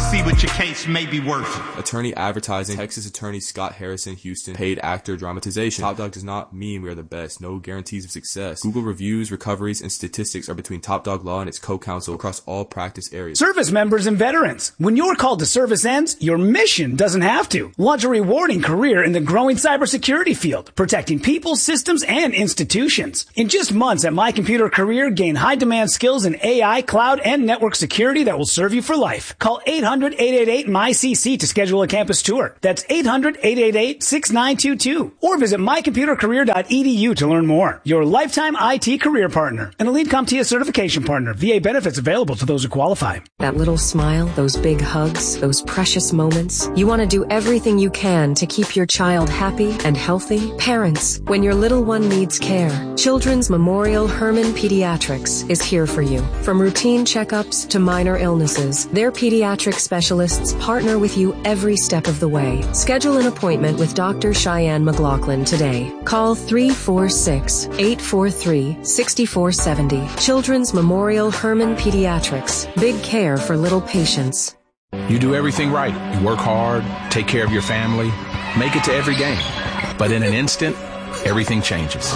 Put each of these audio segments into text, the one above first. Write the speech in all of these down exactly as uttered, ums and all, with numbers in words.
see what your case may be worth. Attorney advertising. Texas attorney Scott Harrison, Houston. Paid actor dramatization. Top Dog does not mean we are the best. No guarantees of success. Google reviews, recoveries, and statistics are between Top Dog Law and its co-counsel across all practice areas. Service members and veterans. When your call to service ends, your mission doesn't have to. Launch a rewarding career in the growing cybersecurity field, protecting people, systems, and institutions. In just months at My Computer Career, gain high-demand skills in A I, cloud, and network security that will serve you for life. Call eight hundred, eight eight eight, M Y C C to schedule a campus tour. That's eight hundred, eight eight eight, six nine two two. Or visit my computer career dot e d u to learn more. Your lifetime I T career partner. An Elite CompTIA certification partner. V A benefits available to those who qualify. That little smile, those big hugs, those precious moments. You want to do everything you can to keep your child happy and healthy. Parents, when your little one needs care, Children's Memorial Hermann Pediatrics is here for you. From routine checkups to minor illnesses, their pediatric specialists partner with you every step of the way. Schedule an appointment with Doctor Cheyenne McLaughlin today. Call three four six, eight four three, six four seven zero. Children's Memorial Hermann Pediatrics. Big care for little patients. You do everything right. You work hard, take care of your family, make it to every game. But in an instant, everything changes.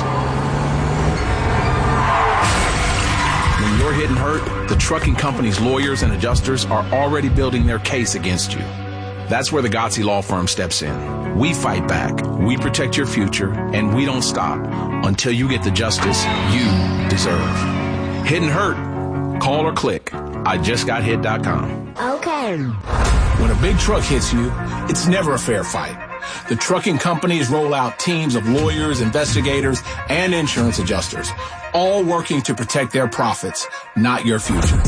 When you're hit and hurt, the trucking company's lawyers and adjusters are already building their case against you. That's where the Gotze Law Firm steps in. We fight back, we protect your future, and we don't stop until you get the justice you deserve. Hit and hurt? Call or click I just got hit dot com. Okay. When a big truck hits you, it's never a fair fight. The trucking companies roll out teams of lawyers, investigators, and insurance adjusters, all working to protect their profits, not your future.